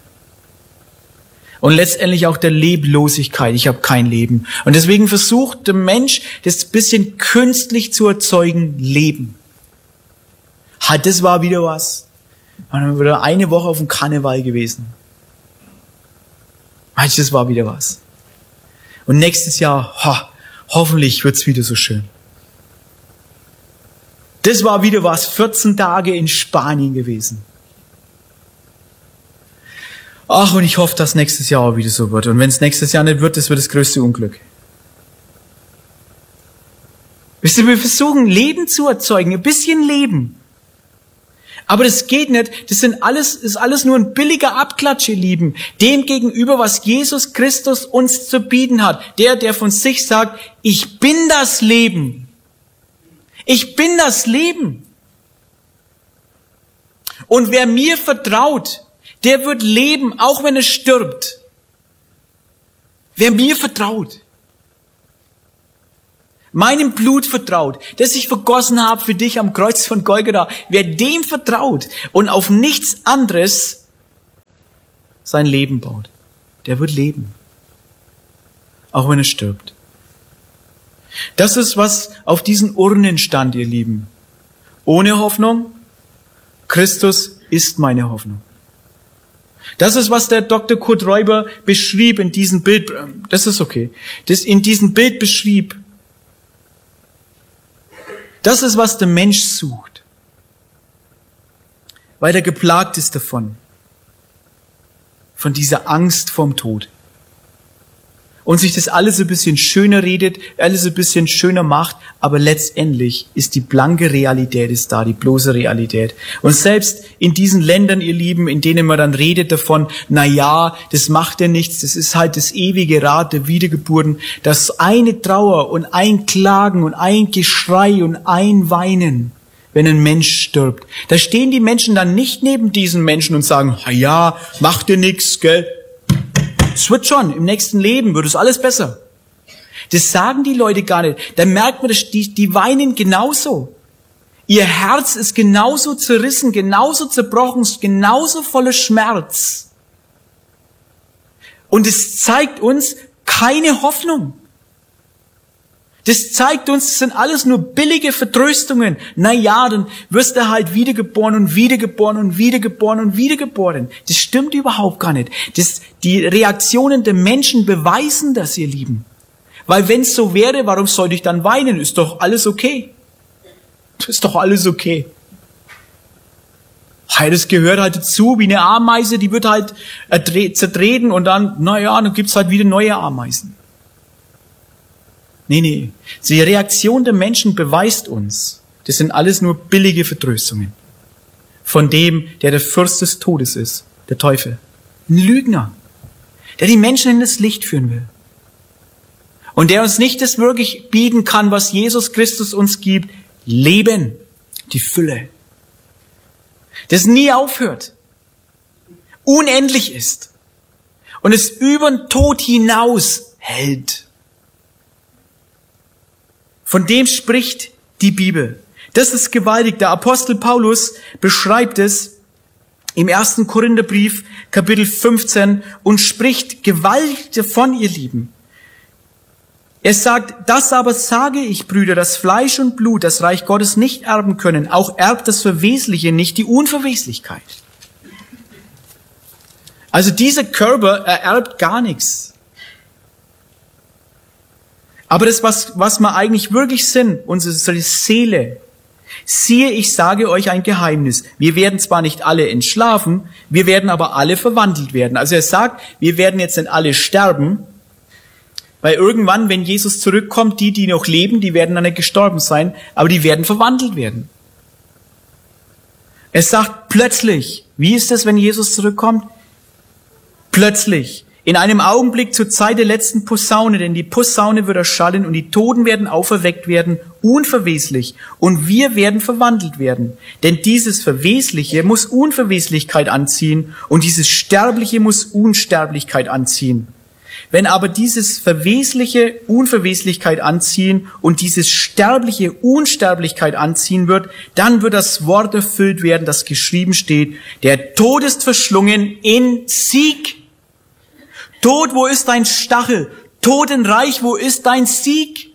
Und letztendlich auch der Leblosigkeit. Ich habe kein Leben. Und deswegen versucht der Mensch, das bisschen künstlich zu erzeugen, Leben. Halt, das war wieder was. Und dann wieder eine Woche auf dem Karneval gewesen. Halt, das war wieder was. Und nächstes Jahr, hoffentlich wird's wieder so schön. Das war wieder was. 14 Tage in Spanien gewesen. Ach, und ich hoffe, dass nächstes Jahr auch wieder so wird. Und wenn es nächstes Jahr nicht wird, das wird das größte Unglück. Wisst ihr, wir versuchen, Leben zu erzeugen, ein bisschen Leben. Aber das geht nicht. Das ist alles nur ein billiger Abklatsch, ihr Lieben. Dem gegenüber, was Jesus Christus uns zu bieten hat. Der von sich sagt, ich bin das Leben. Ich bin das Leben. Und wer mir vertraut, der wird leben, auch wenn er stirbt. Wer mir vertraut. meinem Blut vertraut, das ich vergossen habe für dich am Kreuz von Golgatha, wer dem vertraut und auf nichts anderes sein Leben baut, der wird leben. Auch wenn er stirbt. Das ist, was auf diesen Urnen stand, ihr Lieben. Ohne Hoffnung, Christus ist meine Hoffnung. Das ist, was der Dr. Kurt Räuber beschrieb in diesem Bild. Das ist okay. Das in diesem Bild beschrieb. Das ist, was der Mensch sucht. Weil er geplagt ist davon. Von dieser Angst vorm Tod. Und sich das alles ein bisschen schöner redet, alles ein bisschen schöner macht, aber letztendlich ist die blanke Realität ist da, die bloße Realität. Und selbst in diesen Ländern, ihr Lieben, in denen man dann redet davon, na ja, das macht ja nichts, das ist halt das ewige Rad der Wiedergeburten, dass eine Trauer und ein Klagen und ein Geschrei und ein Weinen, wenn ein Mensch stirbt. Da stehen die Menschen dann nicht neben diesen Menschen und sagen, na ja, macht dir nichts, gell? Es wird schon, im nächsten Leben wird es alles besser. Das sagen die Leute gar nicht. Da merkt man, die weinen genauso. Ihr Herz ist genauso zerrissen, genauso zerbrochen, genauso voller Schmerz. Und es zeigt uns keine Hoffnung. Das zeigt uns, es sind alles nur billige Vertröstungen. Na ja, dann wirst du halt wiedergeboren und wiedergeboren und wiedergeboren und wiedergeboren. Das stimmt überhaupt gar nicht. Die Reaktionen der Menschen beweisen das, ihr Lieben. Weil wenn es so wäre, warum sollte ich dann weinen? Ist doch alles okay. Ist doch alles okay. Das gehört halt dazu, wie eine Ameise, die wird halt zertreten und dann, na ja, dann gibt's halt wieder neue Ameisen. Nee. Die Reaktion der Menschen beweist uns, das sind alles nur billige Vertröstungen. Von dem, der Fürst des Todes ist, der Teufel. Ein Lügner, der die Menschen in das Licht führen will. Und der uns nicht das wirklich bieten kann, was Jesus Christus uns gibt. Leben, die Fülle. Das nie aufhört. Unendlich ist. Und es über den Tod hinaus hält. Von dem spricht die Bibel. Das ist gewaltig. Der Apostel Paulus beschreibt es im 1. Korintherbrief, Kapitel 15, und spricht gewaltig davon, ihr Lieben. Er sagt, das aber sage ich, Brüder, dass Fleisch und Blut das Reich Gottes nicht erben können. Auch erbt das Verwesliche nicht die Unverweslichkeit. Also dieser Körper ererbt gar nichts. Aber das, was wir eigentlich wirklich sind, unsere Seele, siehe, ich sage euch ein Geheimnis. Wir werden zwar nicht alle entschlafen, wir werden aber alle verwandelt werden. Also er sagt, wir werden jetzt nicht alle sterben, weil irgendwann, wenn Jesus zurückkommt, die noch leben, die werden dann nicht gestorben sein, aber die werden verwandelt werden. Er sagt plötzlich, wie ist das, wenn Jesus zurückkommt? Plötzlich. In einem Augenblick zur Zeit der letzten Posaune, denn die Posaune wird erschallen und die Toten werden auferweckt werden, unverweslich, und wir werden verwandelt werden. Denn dieses Verwesliche muss Unverweslichkeit anziehen und dieses Sterbliche muss Unsterblichkeit anziehen. Wenn aber dieses Verwesliche Unverweslichkeit anziehen und dieses Sterbliche Unsterblichkeit anziehen wird, dann wird das Wort erfüllt werden, das geschrieben steht, der Tod ist verschlungen in Sieg. Tod, wo ist dein Stachel? Totenreich, wo ist dein Sieg?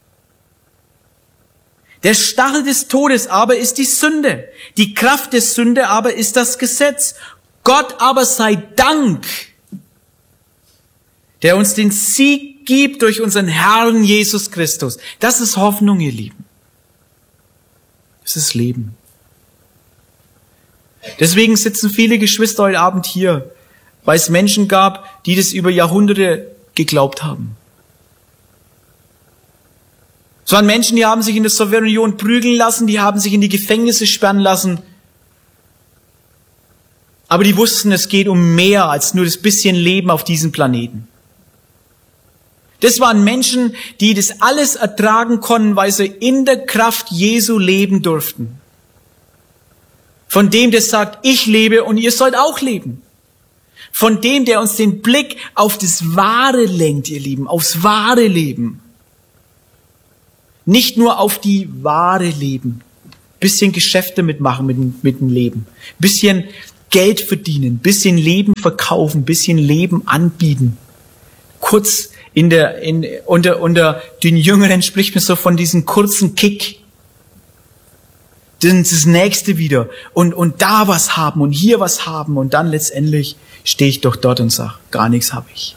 Der Stachel des Todes aber ist die Sünde. Die Kraft der Sünde aber ist das Gesetz. Gott aber sei Dank, der uns den Sieg gibt durch unseren Herrn Jesus Christus. Das ist Hoffnung, ihr Lieben. Das ist Leben. Deswegen sitzen viele Geschwister heute Abend hier, weil es Menschen gab, die das über Jahrhunderte geglaubt haben. Es waren Menschen, die haben sich in der Sowjetunion prügeln lassen, die haben sich in die Gefängnisse sperren lassen. Aber die wussten, es geht um mehr als nur das bisschen Leben auf diesem Planeten. Das waren Menschen, die das alles ertragen konnten, weil sie in der Kraft Jesu leben durften. Von dem, der sagt, ich lebe und ihr sollt auch leben. Von dem, der uns den Blick auf das Wahre lenkt, ihr Lieben, aufs wahre Leben. Nicht nur auf die Ware leben. Bisschen Geschäfte mitmachen mit dem Leben. Bisschen Geld verdienen. Bisschen Leben verkaufen. Bisschen Leben anbieten. Kurz unter den Jüngeren spricht man so von diesem kurzen Kick. Das nächste wieder. Und da was haben und hier was haben. Und dann letztendlich stehe ich doch dort und sage, gar nichts habe ich.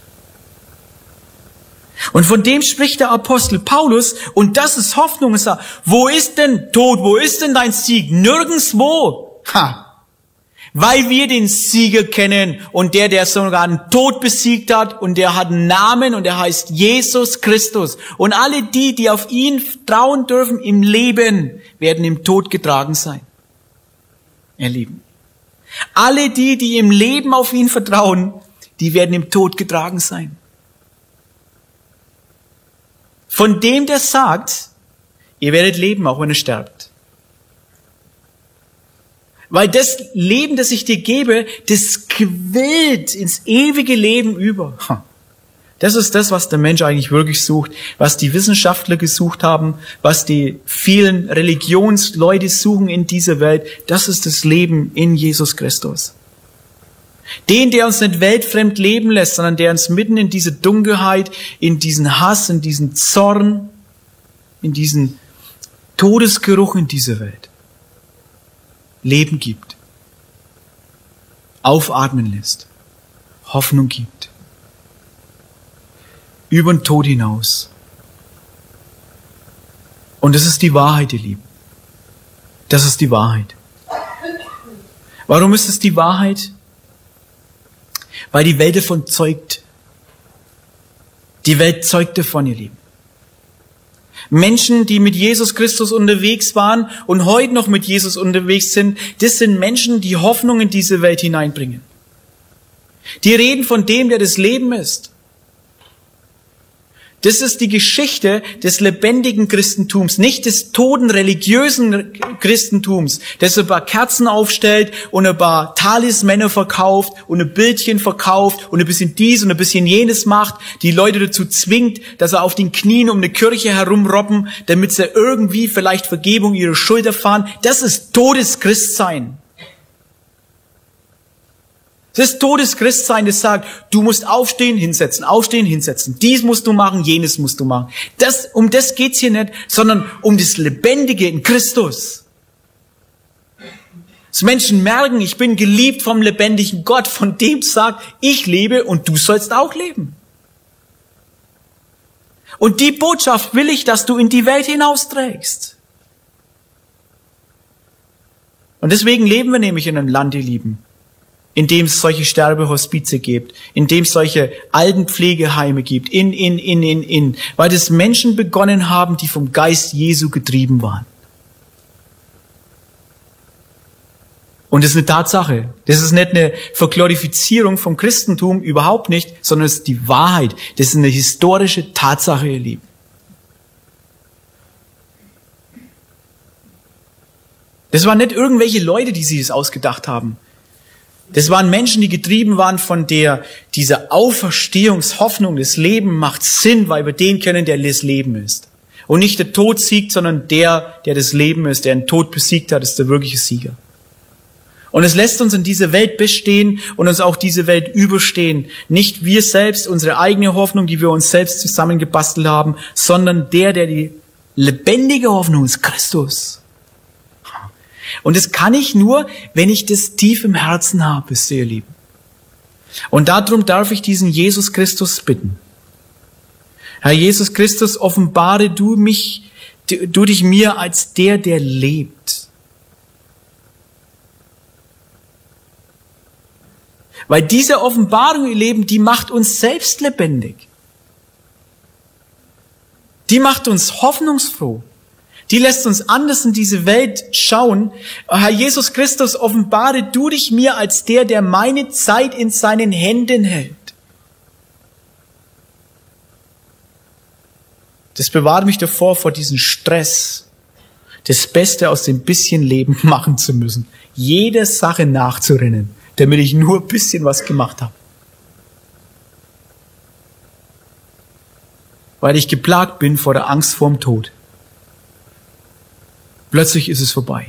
Und von dem spricht der Apostel Paulus, und das ist Hoffnung. Er sagt, wo ist denn Tod, wo ist denn dein Sieg? Nirgendswo. Weil wir den Sieger kennen und der sogar den Tod besiegt hat, und der hat einen Namen und der heißt Jesus Christus. Und alle die auf ihn trauen dürfen im Leben, werden im Tod getragen sein. Ihr Lieben. Alle die im Leben auf ihn vertrauen, die werden im Tod getragen sein. Von dem, der sagt, ihr werdet leben, auch wenn ihr sterbt. Weil das Leben, das ich dir gebe, das quillt ins ewige Leben über. Das ist das, was der Mensch eigentlich wirklich sucht, was die Wissenschaftler gesucht haben, was die vielen Religionsleute suchen in dieser Welt. Das ist das Leben in Jesus Christus. Den, der uns nicht weltfremd leben lässt, sondern der uns mitten in diese Dunkelheit, in diesen Hass, in diesen Zorn, in diesen Todesgeruch in dieser Welt Leben gibt, aufatmen lässt, Hoffnung gibt, über den Tod hinaus. Und das ist die Wahrheit, ihr Lieben. Das ist die Wahrheit. Warum ist es die Wahrheit? Weil die Welt davon zeugt. Die Welt zeugt davon, ihr Lieben. Menschen, die mit Jesus Christus unterwegs waren und heute noch mit Jesus unterwegs sind, das sind Menschen, die Hoffnung in diese Welt hineinbringen. Die reden von dem, der das Leben ist. Das ist die Geschichte des lebendigen Christentums, nicht des toten religiösen Christentums, das ein paar Kerzen aufstellt und ein paar Talismänner verkauft und ein Bildchen verkauft und ein bisschen dies und ein bisschen jenes macht, die Leute dazu zwingt, dass sie auf den Knien um eine Kirche herumrobben, damit sie irgendwie vielleicht Vergebung ihrer Schuld erfahren. Das ist totes Christsein. Das ist totes Christsein, das sagt, du musst aufstehen, hinsetzen. Dies musst du machen, jenes musst du machen. Um das geht's hier nicht, sondern um das Lebendige in Christus. Dass Menschen merken, ich bin geliebt vom lebendigen Gott, von dem sagt, ich lebe und du sollst auch leben. Und die Botschaft will ich, dass du in die Welt hinausträgst. Und deswegen leben wir nämlich in einem Land, ihr Lieben, in dem es solche Sterbehospize gibt, in dem es solche Altenpflegeheime gibt, weil das Menschen begonnen haben, die vom Geist Jesu getrieben waren. Und das ist eine Tatsache. Das ist nicht eine Verglorifizierung vom Christentum, überhaupt nicht, sondern es ist die Wahrheit. Das ist eine historische Tatsache, ihr Lieben. Das waren nicht irgendwelche Leute, die sich das ausgedacht haben. Das waren Menschen, die getrieben waren von dieser Auferstehungshoffnung. Das Leben macht Sinn, weil wir den kennen, der das Leben ist. Und nicht der Tod siegt, sondern der das Leben ist, der den Tod besiegt hat, ist der wirkliche Sieger. Und es lässt uns in dieser Welt bestehen und uns auch diese Welt überstehen. Nicht wir selbst, unsere eigene Hoffnung, die wir uns selbst zusammengebastelt haben, sondern der die lebendige Hoffnung ist, Christus. Und das kann ich nur, wenn ich das tief im Herzen habe, ihr Lieben. Und darum darf ich diesen Jesus Christus bitten. Herr Jesus Christus, offenbare du dich mir als der lebt. Weil diese Offenbarung, ihr Lieben, die macht uns selbst lebendig. Die macht uns hoffnungsfroh. Die lässt uns anders in diese Welt schauen. Herr Jesus Christus, offenbare du dich mir als der meine Zeit in seinen Händen hält. Das bewahrt mich davor, vor diesem Stress, das Beste aus dem bisschen Leben machen zu müssen. Jeder Sache nachzurennen, damit ich nur ein bisschen was gemacht habe. Weil ich geplagt bin vor der Angst vorm Tod. Plötzlich ist es vorbei.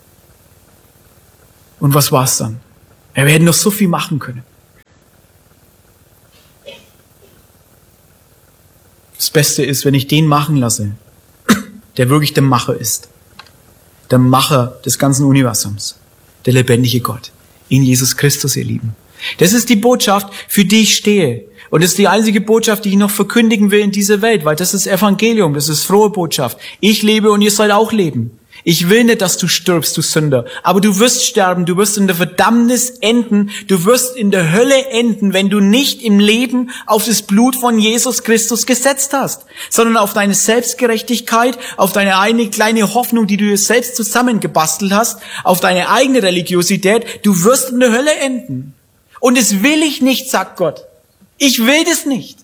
Und was war's dann? Wir hätten noch so viel machen können. Das Beste ist, wenn ich den machen lasse, der wirklich der Macher ist. Der Macher des ganzen Universums. Der lebendige Gott. In Jesus Christus, ihr Lieben. Das ist die Botschaft, für die ich stehe. Und das ist die einzige Botschaft, die ich noch verkündigen will in dieser Welt, weil das ist Evangelium, das ist frohe Botschaft. Ich lebe und ihr sollt auch leben. Ich will nicht, dass du stirbst, du Sünder. Aber du wirst sterben, du wirst in der Verdammnis enden, du wirst in der Hölle enden, wenn du nicht im Leben auf das Blut von Jesus Christus gesetzt hast, sondern auf deine Selbstgerechtigkeit, auf deine eine kleine Hoffnung, die du dir selbst zusammengebastelt hast, auf deine eigene Religiosität. Du wirst in der Hölle enden. Und das will ich nicht, sagt Gott. Ich will das nicht.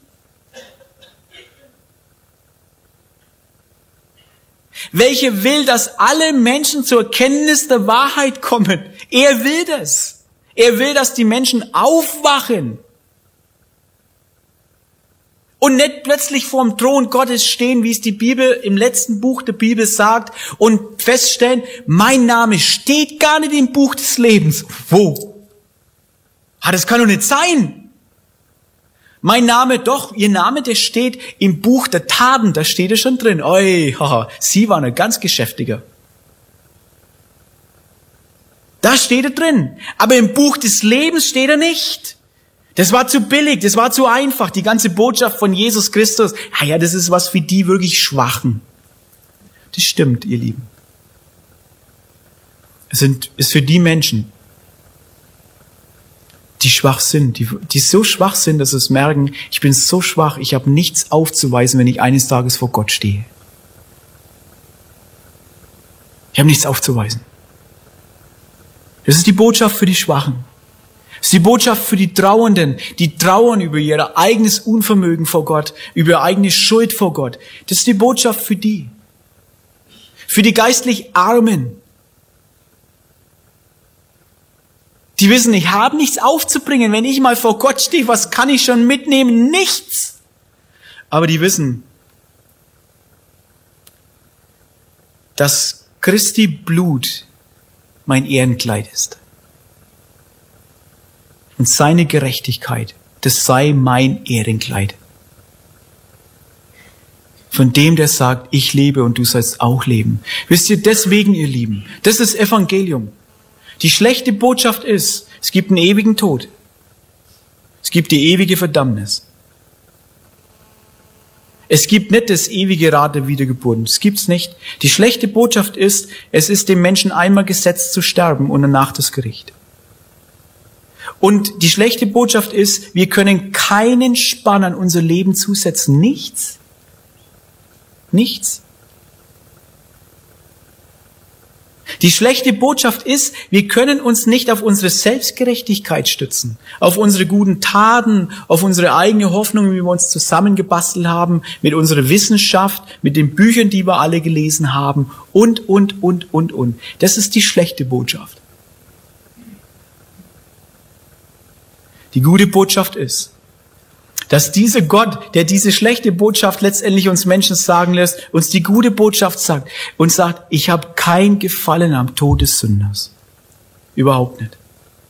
Welcher will, dass alle Menschen zur Kenntnis der Wahrheit kommen? Er will das. Er will, dass die Menschen aufwachen und nicht plötzlich vorm Thron Gottes stehen, wie es die Bibel im letzten Buch der Bibel sagt, und feststellen, mein Name steht gar nicht im Buch des Lebens. Wo? Das kann doch nicht sein. Mein Name, doch, ihr Name, der steht im Buch der Taten, da steht er schon drin. Oi, haha, Sie waren ein ganz Geschäftiger. Da steht er drin. Aber im Buch des Lebens steht er nicht. Das war zu billig, das war zu einfach. Die ganze Botschaft von Jesus Christus, ja, das ist was für die wirklich Schwachen. Das stimmt, ihr Lieben. Es ist für die Menschen, die schwach sind, die so schwach sind, dass sie es merken, ich bin so schwach, ich habe nichts aufzuweisen, wenn ich eines Tages vor Gott stehe. Ich habe nichts aufzuweisen. Das ist die Botschaft für die Schwachen. Das ist die Botschaft für die Trauernden, die trauern über ihr eigenes Unvermögen vor Gott, über ihre eigene Schuld vor Gott. Das ist die Botschaft für die. Für die geistlich Armen. Die wissen, ich habe nichts aufzubringen. Wenn ich mal vor Gott stehe, was kann ich schon mitnehmen? Nichts. Aber die wissen, dass Christi Blut mein Ehrenkleid ist. Und seine Gerechtigkeit, das sei mein Ehrenkleid. Von dem, der sagt, ich lebe und du sollst auch leben. Wisst ihr, deswegen, ihr Lieben, das ist Evangelium. Die schlechte Botschaft ist, es gibt einen ewigen Tod. Es gibt die ewige Verdammnis. Es gibt nicht das ewige Rad der Wiedergeburt. Das gibt's nicht. Die schlechte Botschaft ist, es ist dem Menschen einmal gesetzt zu sterben und danach das Gericht. Und die schlechte Botschaft ist, wir können keinen Spann an unser Leben zusetzen. Nichts. Nichts. Die schlechte Botschaft ist, wir können uns nicht auf unsere Selbstgerechtigkeit stützen, auf unsere guten Taten, auf unsere eigene Hoffnung, wie wir uns zusammengebastelt haben, mit unserer Wissenschaft, mit den Büchern, die wir alle gelesen haben und. Das ist die schlechte Botschaft. Die gute Botschaft ist, dass dieser Gott, der diese schlechte Botschaft letztendlich uns Menschen sagen lässt, uns die gute Botschaft sagt und sagt, ich habe kein Gefallen am Tod des Sünders. Überhaupt nicht.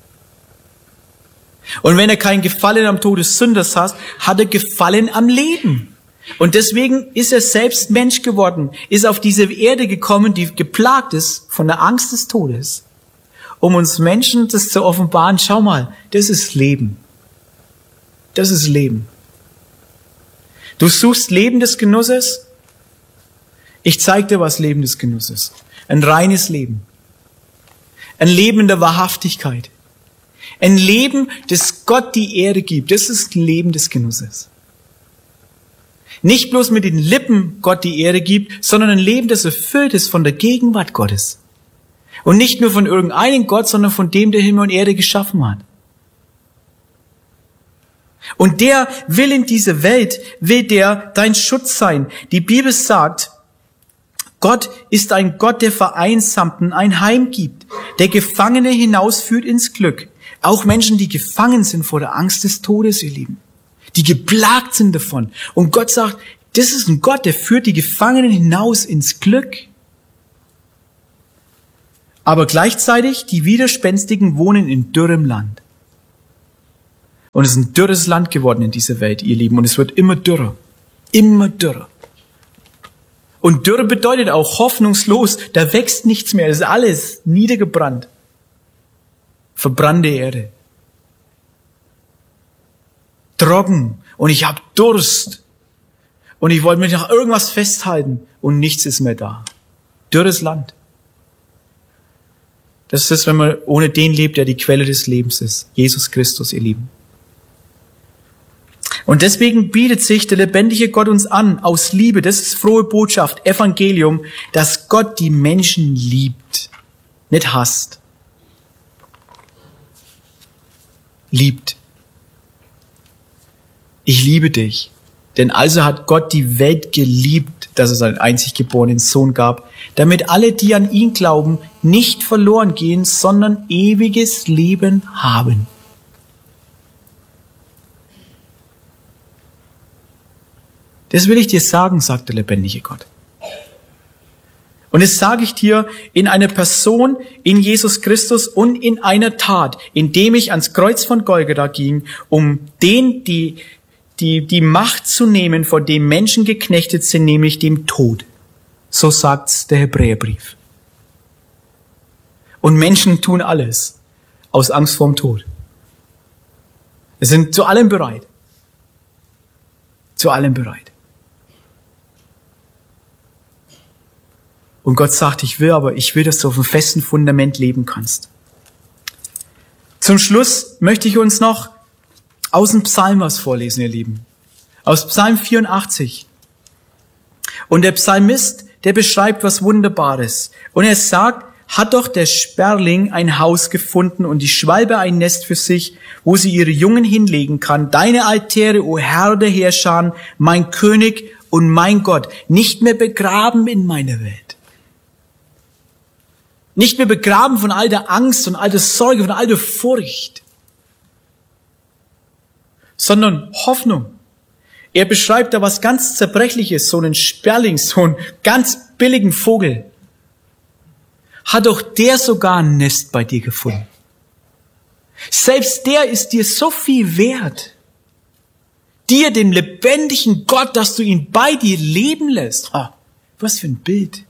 Und wenn er kein Gefallen am Tod des Sünders hat, hat er Gefallen am Leben. Und deswegen ist er selbst Mensch geworden, ist auf diese Erde gekommen, die geplagt ist von der Angst des Todes, um uns Menschen das zu offenbaren. Schau mal, das ist Leben. Das ist Leben. Du suchst Leben des Genusses? Ich zeig dir, was Leben des Genusses ist. Ein reines Leben. Ein Leben in der Wahrhaftigkeit. Ein Leben, das Gott die Ehre gibt. Das ist ein Leben des Genusses. Nicht bloß mit den Lippen Gott die Ehre gibt, sondern ein Leben, das erfüllt ist von der Gegenwart Gottes. Und nicht nur von irgendeinem Gott, sondern von dem, der Himmel und Erde geschaffen hat. Und der will in dieser Welt, will der dein Schutz sein. Die Bibel sagt, Gott ist ein Gott, der Vereinsamten ein Heim gibt, der Gefangene hinausführt ins Glück. Auch Menschen, die gefangen sind vor der Angst des Todes, ihr Lieben, die geplagt sind davon. Und Gott sagt, das ist ein Gott, der führt die Gefangenen hinaus ins Glück. Aber gleichzeitig, die Widerspenstigen wohnen in dürrem Land. Und es ist ein dürres Land geworden in dieser Welt, ihr Lieben. Und es wird immer dürrer. Immer dürrer. Und Dürre bedeutet auch hoffnungslos. Da wächst nichts mehr. Das ist alles niedergebrannt. Verbrannte Erde. Trocken. Und ich habe Durst. Und ich wollte mich nach irgendwas festhalten. Und nichts ist mehr da. Dürres Land. Das ist es, wenn man ohne den lebt, der die Quelle des Lebens ist. Jesus Christus, ihr Lieben. Und deswegen bietet sich der lebendige Gott uns an, aus Liebe, das ist frohe Botschaft, Evangelium, dass Gott die Menschen liebt, nicht hasst. Liebt. Ich liebe dich. Denn also hat Gott die Welt geliebt, dass es seinen einzig geborenen Sohn gab, damit alle, die an ihn glauben, nicht verloren gehen, sondern ewiges Leben haben. Das will ich dir sagen, sagt der lebendige Gott. Und das sage ich dir in einer Person, in Jesus Christus und in einer Tat, indem ich ans Kreuz von Golgatha ging, um die Macht zu nehmen, vor dem Menschen geknechtet sind, nämlich dem Tod. So sagt's der Hebräerbrief. Und Menschen tun alles aus Angst vorm Tod. Sie sind zu allem bereit. Zu allem bereit. Und Gott sagt, ich will, dass du auf einem festen Fundament leben kannst. Zum Schluss möchte ich uns noch aus dem Psalm was vorlesen, ihr Lieben. Aus Psalm 84. Und der Psalmist, der beschreibt was Wunderbares. Und er sagt, hat doch der Sperling ein Haus gefunden und die Schwalbe ein Nest für sich, wo sie ihre Jungen hinlegen kann. Deine Altäre, o Herr der Heerscharen, mein König und mein Gott, nicht mehr begraben in meiner Welt. Nicht mehr begraben von all der Angst und all der Sorge, von all der Furcht, sondern Hoffnung. Er beschreibt da was ganz Zerbrechliches, so einen Sperling, so einen ganz billigen Vogel. Hat doch der sogar ein Nest bei dir gefunden. Selbst der ist dir so viel wert. Dir, dem lebendigen Gott, dass du ihn bei dir leben lässt. Was für ein Bild.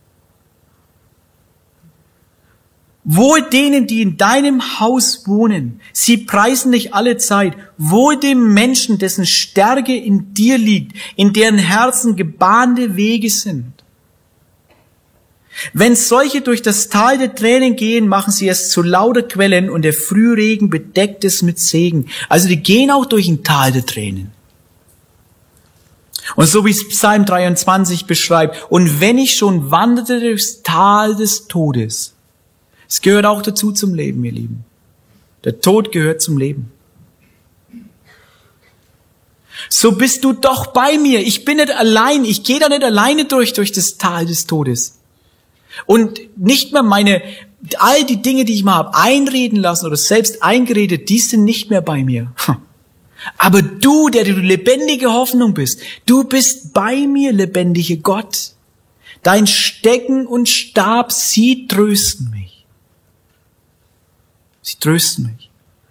Wohl denen, die in deinem Haus wohnen, sie preisen dich alle Zeit. Wohl dem Menschen, dessen Stärke in dir liegt, in deren Herzen gebahnte Wege sind. Wenn solche durch das Tal der Tränen gehen, machen sie es zu lauter Quellen und der Frühregen bedeckt es mit Segen. Also die gehen auch durch ein Tal der Tränen. Und so wie es Psalm 23 beschreibt, und wenn ich schon wanderte durchs Tal des Todes, es gehört auch dazu zum Leben, ihr Lieben. Der Tod gehört zum Leben. So bist du doch bei mir. Ich bin nicht allein. Ich gehe da nicht alleine durch das Tal des Todes. Und nicht mehr all die Dinge, die ich mal habe einreden lassen oder selbst eingeredet, die sind nicht mehr bei mir. Aber du, der du lebendige Hoffnung bist, du bist bei mir, lebendige Gott. Dein Stecken und Stab, sie trösten mich. Sie trösten mich.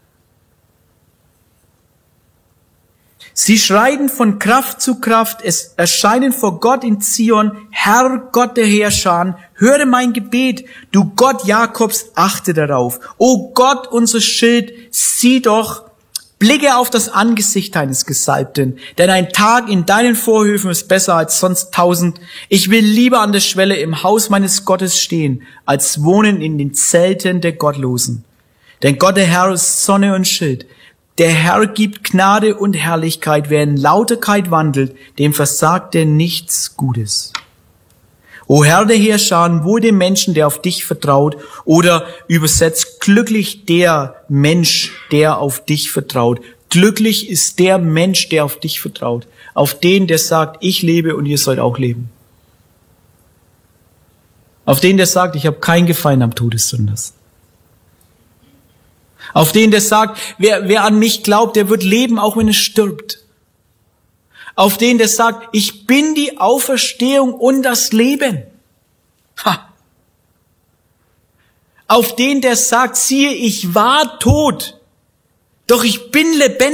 Sie schreiten von Kraft zu Kraft, es erscheinen vor Gott in Zion, Herr Gott der Heerscharen, höre mein Gebet, du Gott Jakobs, achte darauf. O Gott, unser Schild, sieh doch, blicke auf das Angesicht deines Gesalbten, denn ein Tag in deinen Vorhöfen ist besser als sonst 1000. Ich will lieber an der Schwelle im Haus meines Gottes stehen, als wohnen in den Zelten der Gottlosen. Denn Gott, der Herr, ist Sonne und Schild. Der Herr gibt Gnade und Herrlichkeit. Wer in Lauterkeit wandelt, dem versagt er nichts Gutes. O Herr der Heerscharen, wohl dem Menschen, der auf dich vertraut, oder übersetzt, glücklich der Mensch, der auf dich vertraut. Glücklich ist der Mensch, der auf dich vertraut. Auf den, der sagt, ich lebe und ihr sollt auch leben. Auf den, der sagt, ich habe keinen Gefallen am Tod des Sünders. Auf den, der sagt, wer an mich glaubt, der wird leben, auch wenn er stirbt. Auf den, der sagt, ich bin die Auferstehung und das Leben. auf den, der sagt, siehe, ich war tot, doch ich bin lebendig.